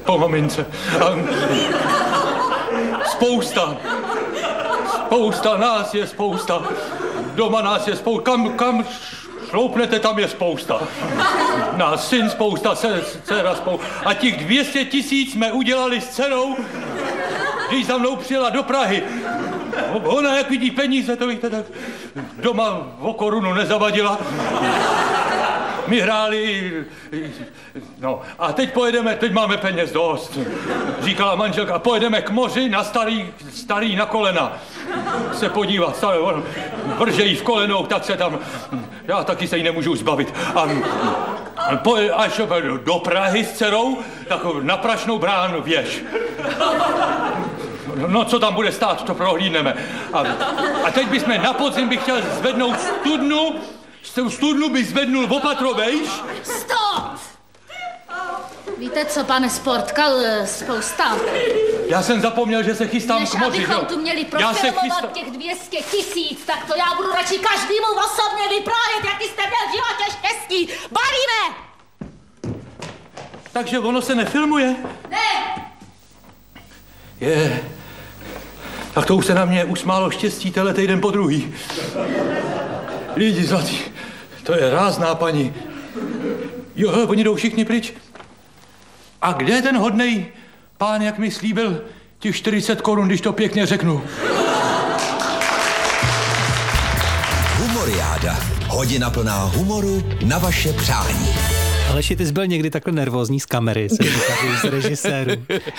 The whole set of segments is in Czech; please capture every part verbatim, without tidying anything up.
po mamince. A spousta, spousta, nás je spousta. Doma nás je spousta. Kam, kam šloupnete, tam je spousta. Nás syn spousta, dcera spousta. A těch dvě stě tisíc jsme udělali s dcerou, když za mnou přijela do Prahy. Ona, jak vidí peníze, to víte, tak doma o korunu nezavadila. My hráli, no a teď pojedeme, teď máme peněz dost, říkala manželka, pojedeme k moři na starý, starý na kolena se podívat, starý, vrže jí v kolenou, tak se tam, já taky se jí nemůžu zbavit. A, a až do Prahy s dcerou, tak na Prašnou bránu věž. No, co tam bude stát, to prohlídneme. A, a teď bychom na podzim bych chtěl zvednout studnu, z tou studnu bych zvednul opatrovejš. Stop! Víte co, pane Sportka, spousta. Já jsem zapomněl, že se chystám Než k moři. abychom tu měli profilovat chysta... těch dvě stě tisíc, tak to já budu radši každému osobně vyprávět, jaký jste měl v životě štěstí. Balíme! Takže ono se nefilmuje? Ne! Je... Tak to už se na mě usmálo štěstí tenhle týden po druhý. Lidi zlatí, to je rázná paní. Jo, oni jdou všichni pryč. A kde je ten hodnej pán, jak mi slíbil těch čtyřicet korun, když to pěkně řeknu? Humoriáda. Hodina plná humoru na vaše přání. Aleši, ty jsi byl někdy takhle nervózní z kamery, se říkáš z režisérů.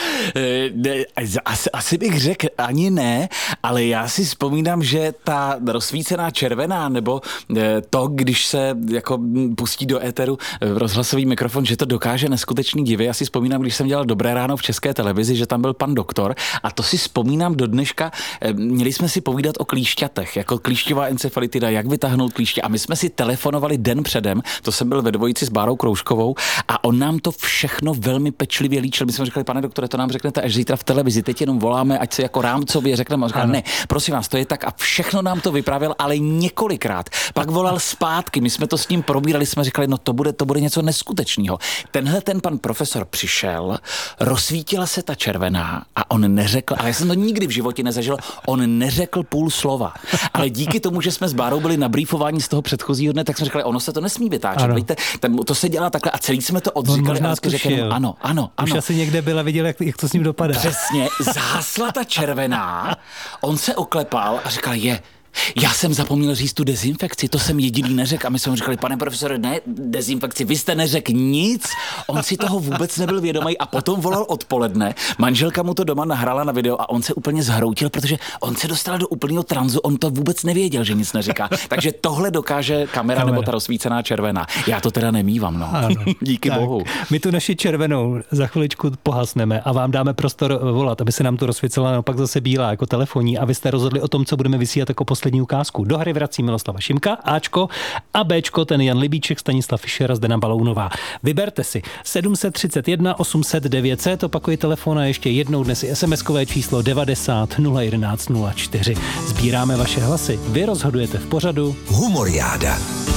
Ne, asi, asi bych řekl ani ne, ale já si vzpomínám, že ta rozsvícená červená, nebo to, když se jako pustí do éteru rozhlasový mikrofon, že to dokáže neskutečný divy. Já si vzpomínám, když jsem dělal Dobré ráno v České televizi, že tam byl pan doktor a to si vzpomínám do dneška. Měli jsme si povídat o klíšťatech, jako klíšťová encefalitida, jak vytáhnout klíště a my jsme si telefonovali den předem, to jsem byl ve dvojici s Bárou Krouškovou a on nám to všechno velmi pečlivě líčil. My jsme řekli, pane doktore, to nám řeknete až zítra v televizi, teď jenom voláme, ať se jako rámcově řekneme. A říkal, ne, prosím vás, to je tak a všechno nám to vyprávěl, ale několikrát. Pak volal zpátky, my jsme to s ním probírali, jsme říkali, no to bude, to bude něco neskutečného. Tenhle ten pan profesor přišel, rozsvítila se ta červená a on neřekl, ale já jsem to nikdy v životě nezažil, on neřekl půl slova. Ale díky tomu, že jsme s Bárou byli nabrýfováni z toho předchozího dne, tak jsme říkali, ono se to nesmí vytáčet. Víte, ten, to se dělá takhle a celý jsme to odříkali a řekli, ano, ano, ano. Už asi někde byl a viděl, jak, jak to s ním dopadá. Přesně, zhasla ta červená, on se oklepal a říkal, je, já jsem zapomněl říct tu dezinfekci, to jsem jediný neřekl a my jsme mu říkali, pane profesore, ne, dezinfekci, vy jste neřekl nic, on si toho vůbec nebyl vědomý a potom volal odpoledne, manželka mu to doma nahrála na video a on se úplně zhroutil, protože on se dostal do úplného tranzu, on to vůbec nevěděl, že nic neříká, takže tohle dokáže kamera, kamera. Nebo ta rozsvícená červená, já to teda nemívám, no, díky tak, bohu. My tu naši červenou za chviličku pohasneme a vám dáme prostor volat, aby se nám to rozsvícela, naopak zase bílá jako telefonní a vy jste rozhodli o tom, co budeme vysílat jako poslední ukázku. Do hry vrací Miloslava Šimka, Ačko a Bčko, ten Jan Libíček, Stanislav Fischer a Zdena Balounová. Vyberte si sedm set třicet jedna osm set devět set, opakuji telefon a ještě jednou dnes i SMSkové číslo devadesát nula jedenáct nula čtyři. Sbíráme vaše hlasy, vy rozhodujete v pořadu Humoriáda.